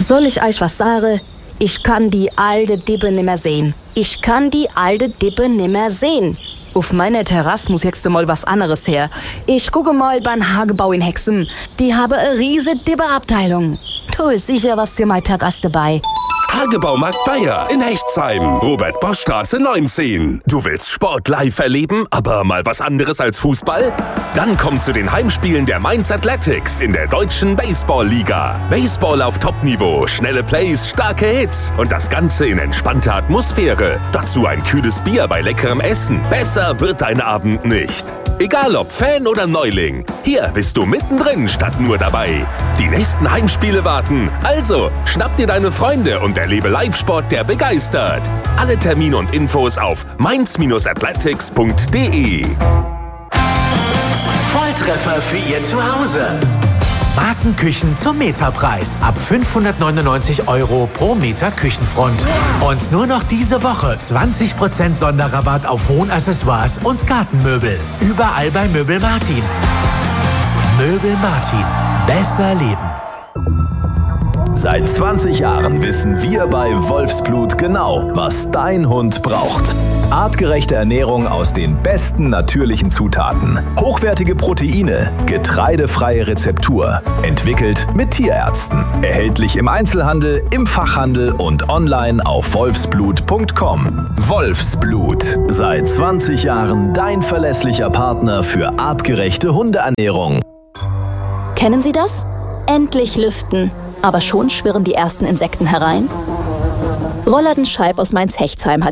Soll ich euch was sagen? Ich kann die alte Dippe nimmer sehen. Auf meiner Terrasse muss jetzt mal was anderes her. Ich gucke mal beim Hagebau in Hexen. Die haben eine riesige Dippeabteilung. Du ist sicher was für mein Terrasse dabei. Hagebaumarkt Bayer in Hechtsheim, Robert-Bosch-Straße 19. Du willst Sport live erleben, aber mal was anderes als Fußball? Dann komm zu den Heimspielen der Mainz Athletics in der deutschen Baseball-Liga. Baseball auf Top-Niveau, schnelle Plays, starke Hits und das Ganze in entspannter Atmosphäre. Dazu ein kühles Bier bei leckerem Essen. Besser wird dein Abend nicht. Egal ob Fan oder Neuling, hier bist du mittendrin statt nur dabei. Die nächsten Heimspiele warten, also schnapp dir deine Freunde und erlebe Live-Sport, der begeistert. Alle Termine und Infos auf mainz-athletics.de. Volltreffer für Ihr Zuhause. Markenküchen zum Meterpreis. Ab 599 € pro Meter Küchenfront. Und nur noch diese Woche 20% Sonderrabatt auf Wohnaccessoires und Gartenmöbel. Überall bei Möbel Martin. Möbel Martin. Besser leben. Seit 20 Jahren wissen wir bei Wolfsblut genau, was dein Hund braucht. Artgerechte Ernährung aus den besten natürlichen Zutaten. Hochwertige Proteine, getreidefreie Rezeptur. Entwickelt mit Tierärzten. Erhältlich im Einzelhandel, im Fachhandel und online auf wolfsblut.com. Wolfsblut. Seit 20 Jahren dein verlässlicher Partner für artgerechte Hundeernährung. Kennen Sie das? Endlich lüften. Aber schon schwirren die ersten Insekten herein. Rollerden Scheib aus Mainz-Hechtsheim hat